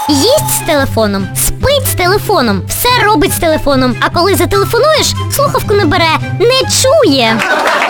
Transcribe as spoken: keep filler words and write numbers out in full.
Їсть з телефоном, спить з телефоном, все робить з телефоном. А коли зателефонуєш, слухавку не бере, не чує.